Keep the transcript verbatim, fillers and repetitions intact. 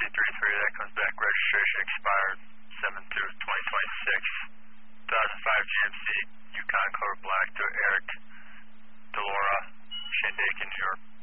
three, that comes back, registration expired seven two twenty twenty-six. two thousand five G M C Yukon color black to Eric Delora, Shandaken, New York.